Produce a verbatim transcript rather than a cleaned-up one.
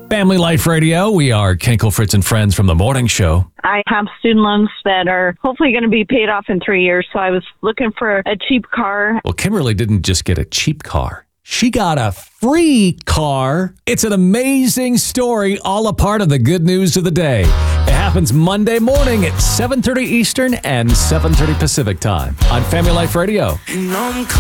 Family Life Radio. We are Kenkel, Fritz, and Friends from the morning show. I have student loans that are hopefully going to be paid off in three years, so I was looking for a cheap car. Well, Kimberly didn't just get a cheap car. She got a free car. It's an amazing story, all a part of the good news of the day. It happens Monday morning at seven thirty Eastern and seven thirty Pacific time on Family Life Radio.